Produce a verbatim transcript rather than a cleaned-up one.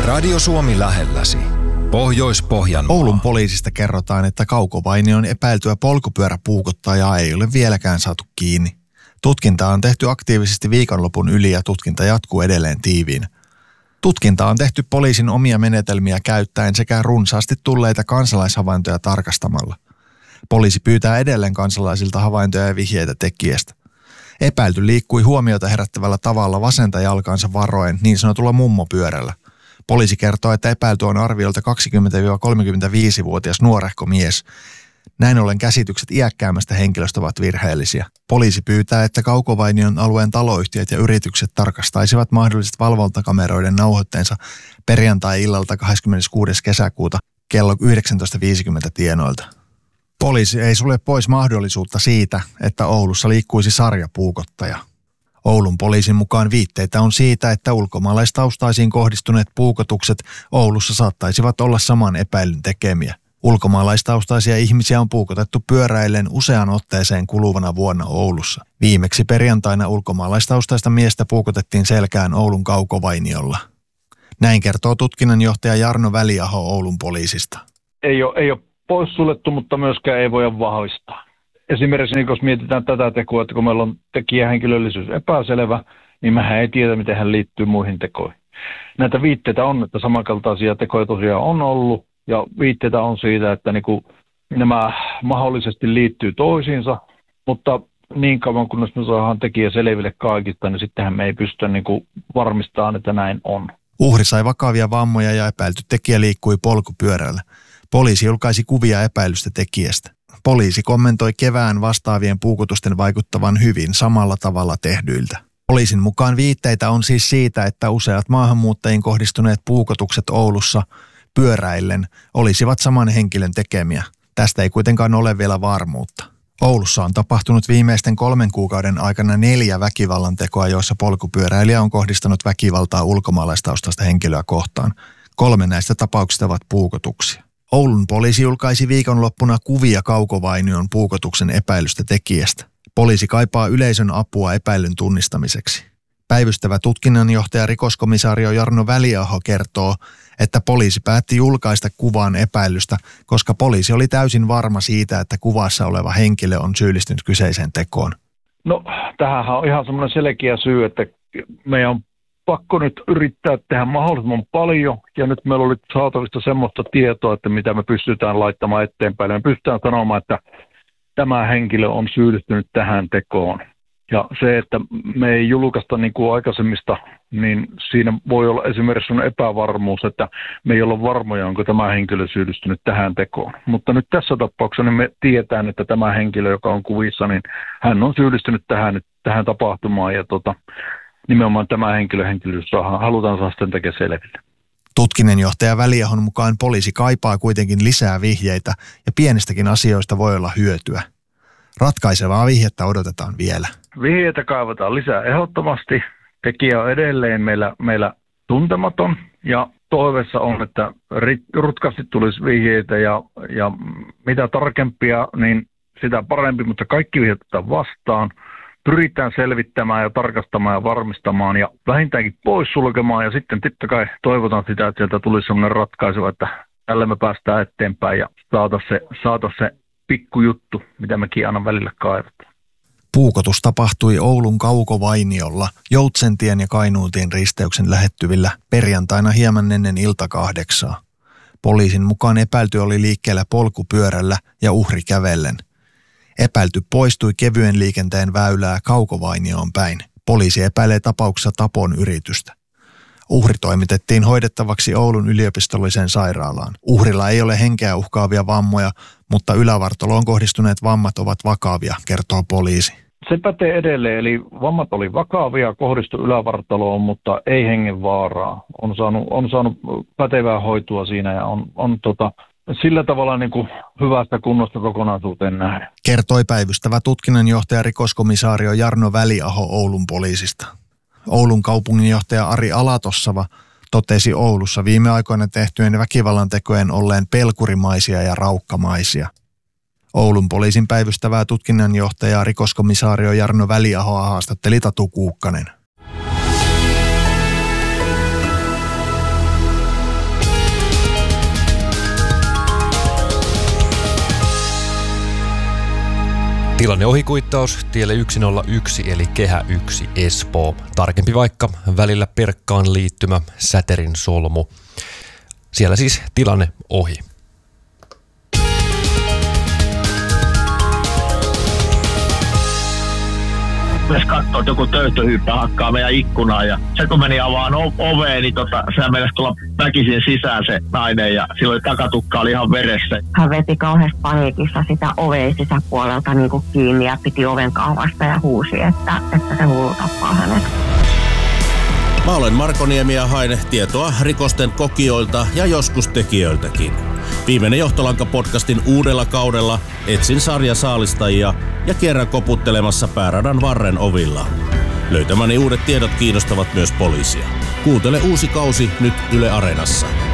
Radio Suomi lähelläsi. Pohjois-Pohjanmaa. Oulun poliisista kerrotaan, että Kaukovainion epäiltyä polkupyöräpuukottajaa ei ole vieläkään saatu kiinni. Tutkinta on tehty aktiivisesti viikonlopun yli ja tutkinta jatkuu edelleen tiiviinä. Tutkinta on tehty poliisin omia menetelmiä käyttäen sekä runsaasti tulleita kansalaishavaintoja tarkastamalla. Poliisi pyytää edelleen kansalaisilta havaintoja ja vihjeitä tekijästä. Epäilty liikkui huomiota herättävällä tavalla vasenta jalkaansa varoen niin sanotulla mummopyörällä. Poliisi kertoo, että epäilty on arviolta kaksikymmentä–kolmekymmentäviisivuotias nuorehko mies. Näin ollen käsitykset iäkkäämmästä henkilöstä ovat virheellisiä. Poliisi pyytää, että Kaukovainion alueen taloyhtiöt ja yritykset tarkastaisivat mahdolliset valvontakameroiden nauhoitteensa perjantai-illalta kahdeskymmeneskuudes kesäkuuta kello yhdeksäntoista viisikymmentä tienoilta. Poliisi ei sulje pois mahdollisuutta siitä, että Oulussa liikkuisi sarjapuukottaja. Oulun poliisin mukaan viitteitä on siitä, että ulkomaalaistaustaisiin kohdistuneet puukotukset Oulussa saattaisivat olla saman epäilyn tekemiä. Ulkomaalaistaustaisia ihmisiä on puukotettu pyöräillen useaan otteeseen kuluvana vuonna Oulussa. Viimeksi perjantaina ulkomaalaistaustaista miestä puukotettiin selkään Oulun Kaukovainiolla. Näin kertoo tutkinnanjohtaja Jarno Väliaho Oulun poliisista. Ei ole, ei ole poissuljettu, mutta myöskään ei voida vahvistaa. Esimerkiksi niin, jos mietitään tätä tekoa, että kun meillä on tekijähenkilöllisyys epäselvä, niin mehän ei tiedä, miten hän liittyy muihin tekoihin. Näitä viitteitä on, että samankaltaisia tekoja tosiaan on ollut, ja viitteitä on siitä, että niin kuin nämä mahdollisesti liittyy toisiinsa, mutta niin kauan kun me saadaan tekijä selville kaikista, niin sittenhän me ei pysty niin kuin varmistamaan, että näin on. Uhri sai vakavia vammoja ja epäilty tekijä liikkui polkupyörällä. Poliisi julkaisi kuvia epäilystä tekijästä. Poliisi kommentoi kevään vastaavien puukotusten vaikuttavan hyvin samalla tavalla tehdyiltä. Poliisin mukaan viitteitä on siis siitä, että useat maahanmuuttajiin kohdistuneet puukotukset Oulussa pyöräillen olisivat saman henkilön tekemiä. Tästä ei kuitenkaan ole vielä varmuutta. Oulussa on tapahtunut viimeisten kolmen kuukauden aikana neljä väkivallan tekoa, joissa polkupyöräilijä on kohdistanut väkivaltaa ulkomaalaistaustaista henkilöä kohtaan. Kolme näistä tapauksista ovat puukotuksia. Oulun poliisi julkaisi viikonloppuna kuvia Kaukovainion puukotuksen epäilystä tekijästä. Poliisi kaipaa yleisön apua epäilyn tunnistamiseksi. Päivystävä tutkinnanjohtaja rikoskomisaario Jarno Väliaho kertoo, että poliisi päätti julkaista kuvan epäilystä, koska poliisi oli täysin varma siitä, että kuvassa oleva henkilö on syyllistynyt kyseiseen tekoon. No, tämähän on ihan semmoinen selkeä syy, että meidän on pakko nyt yrittää tehdä mahdollisimman paljon, ja nyt meillä oli saatavista semmoista tietoa, että mitä me pystytään laittamaan eteenpäin. Me pystytään sanomaan, että tämä henkilö on syyllistynyt tähän tekoon. Ja se, että me ei julkaista niin kuin aikaisemmista, niin siinä voi olla esimerkiksi sellainen epävarmuus, että me ei olla varmoja, onko tämä henkilö syyllistynyt tähän tekoon. Mutta nyt tässä tapauksessa niin me tiedetään, että tämä henkilö, joka on kuvissa, niin hän on syyllistynyt tähän, tähän tapahtumaan, ja tota, nimenomaan tämä henkilö, henkilöys halutaan saada sen tekemään selville. Tutkinnanjohtaja Väliahon mukaan poliisi kaipaa kuitenkin lisää vihjeitä ja pienistäkin asioista voi olla hyötyä. Ratkaisevaa vihjettä odotetaan vielä. Vihjeitä kaivataan lisää ehdottomasti. Tekijä on edelleen meillä, meillä tuntematon ja toiveessa on, että rutkasti tulisi vihjeitä ja, ja mitä tarkempia, niin sitä parempi, mutta kaikki vihjeet otetaan vastaan. Pyritään selvittämään ja tarkastamaan ja varmistamaan ja vähintäänkin poissulkemaan ja sitten totta kai toivotaan sitä, että sieltä tulisi sellainen ratkaisu, että tällä me päästään eteenpäin ja saata se, saata se pikkujuttu, mitä mekin aina välillä kaivataan. Puukotus tapahtui Oulun Kaukovainiolla Joutsentien ja Kainuutien risteyksen lähettyvillä perjantaina hieman ennen ilta kahdeksaa. Poliisin mukaan epäilty oli liikkeellä polkupyörällä ja uhri kävellen. Epäilty poistui kevyen liikenteen väylää Kaukovainioon päin. Poliisi epäilee tapauksessa tapon yritystä. Uhri toimitettiin hoidettavaksi Oulun yliopistolliseen sairaalaan. Uhrilla ei ole henkeä uhkaavia vammoja, mutta ylävartaloon kohdistuneet vammat ovat vakavia, kertoo poliisi. Se pätee edelleen, eli vammat oli vakavia, kohdistui ylävartaloon, mutta ei hengenvaaraa. On saanut, on saanut pätevää hoitoa siinä ja on, on tota, sillä tavalla niin kuin hyvästä kunnosta kokonaisuuteen nähden. Kertoi päivystävä tutkinnanjohtaja rikoskomisaario Jarno Väliaho Oulun poliisista. Oulun kaupunginjohtaja Ari Alatossava totesi Oulussa viime aikoina tehtyjen väkivallantekojen olleen pelkurimaisia ja raukkamaisia. Oulun poliisin päivystävää tutkinnanjohtajaa rikoskomisaario Jarno Väliahoa haastatteli Tatu Kuukkanen. Tilanne ohikuittaus tielle yksi nolla yksi eli Kehä yksi Espoo. Tarkempi vaikka välillä Perkkaan liittymä Säterin solmu. Siellä siis tilanne ohi. Jos katsoo, että joku töyhtöhyyppä hakkaa meidän ikkunaa ja se kun meni avaan o- oveen, niin tota, sehän meinasi tulla väkisin sisään se nainen ja silloin takatukka oli ihan veressä. Hän veti kauheasti paniikissa sitä oveen sisäpuolelta niin kuin kiinni ja piti oven kahvasta ja huusi, että, että se hullu tappaa hänet. Mä olen Marko Niemi ja hain tietoa rikosten kokijoilta ja joskus tekijöiltäkin. Viimeinen Johtolanka-podcastin uudella kaudella etsin sarjasaalistajia ja kierrän koputtelemassa pääradan varren ovilla. Löytämäni uudet tiedot kiinnostavat myös poliisia. Kuuntele uusi kausi nyt Yle Areenassa.